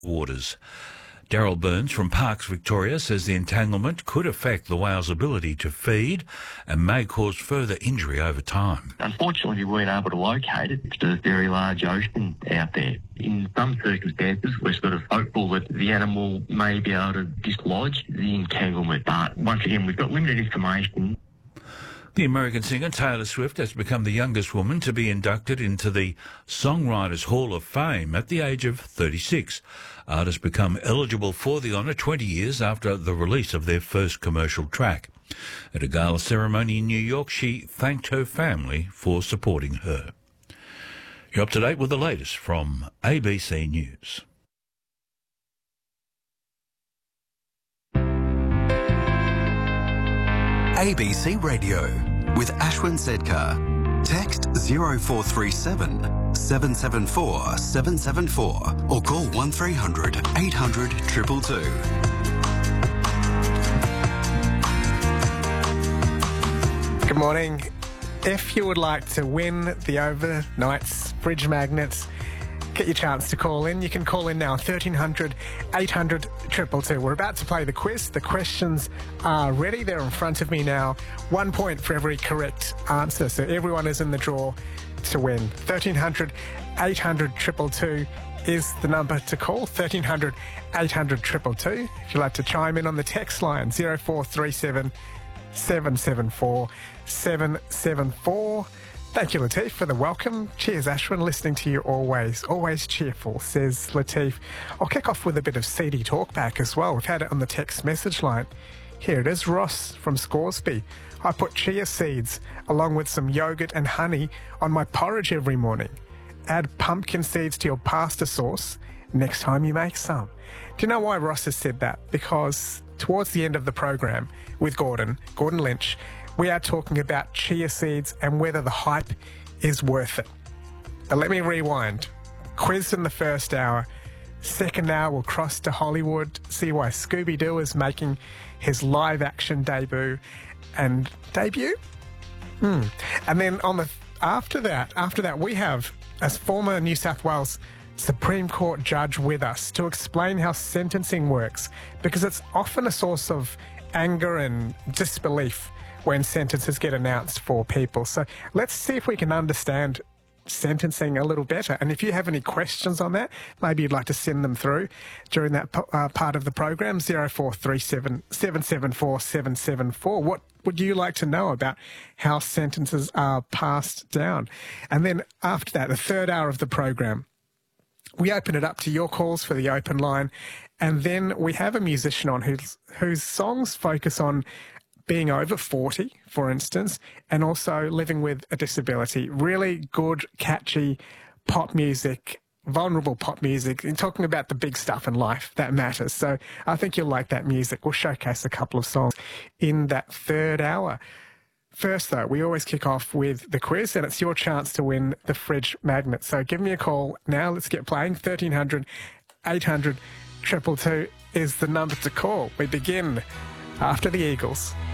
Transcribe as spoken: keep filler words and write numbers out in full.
waters. Daryl Burns from Parks Victoria says the entanglement could affect the whale's ability to feed and may cause further injury over time. Unfortunately, we weren't able to locate it. It's a very large ocean out there. In some circumstances, we're sort of hopeful that the animal may be able to dislodge the entanglement. But once again, we've got limited information. The American singer Taylor Swift has become the youngest woman to be inducted into the Songwriters Hall of Fame at the age of thirty-six. Artists become eligible for the honour twenty years after the release of their first commercial track. At a gala ceremony in New York, she thanked her family for supporting her. You're up to date with the latest from A B C News. A B C Radio with Ashwin Sedkar. Text zero four three seven, seven seven four, seven seven four or call one three hundred, eight hundred, two two two. Good morning. If you would like to win the overnight fridge magnets, get your chance to call in. You can call in now, thirteen hundred, eight hundred, two two two. We're about to play the quiz. The questions are ready. They're in front of me now. One point for every correct answer. So everyone is in the draw to win. thirteen hundred, eight hundred, two two two is the number to call. thirteen hundred, eight hundred, two two two. If you'd like to chime in on the text line, zero four three seven, seven seven four, seven seven four. Thank you, Latif, for the welcome. Cheers, Ashwin. Listening to you always. Always cheerful, says Latif. I'll kick off with a bit of seedy talkback as well. We've had it on the text message line. Here it is. Ross from Scoresby. I put chia seeds along with some yogurt and honey on my porridge every morning. Add pumpkin seeds to your pasta sauce next time you make some. Do you know why Ross has said that? Because towards the end of the program with Gordon, Gordon Lynch, we are talking about chia seeds and whether the hype is worth it. But let me rewind. Quiz in the first hour. Second hour, we'll cross to Hollywood, see why Scooby-Doo is making his live-action debut. And debut? Hmm. And then on the after that, after that, we have a former New South Wales Supreme Court judge with us to explain how sentencing works, because it's often a source of anger and disbelief when sentences get announced for people. So let's see if we can understand sentencing a little better. And if you have any questions on that, maybe you'd like to send them through during that uh, part of the program, zero four three seven, seven seven four, seven seven four. What would you like to know about how sentences are passed down? And then after that, the third hour of the program, we open it up to your calls for the open line. And then we have a musician on whose, whose songs focus on being over forty, for instance, and also living with a disability. Really good, catchy pop music, vulnerable pop music, and talking about the big stuff in life that matters. So I think you'll like that music. We'll showcase a couple of songs in that third hour. First, though, we always kick off with the quiz, and it's your chance to win the fridge magnet. So give me a call now. Let's get playing. thirteen hundred, eight hundred, two two two is the number to call. We begin after the Eagles.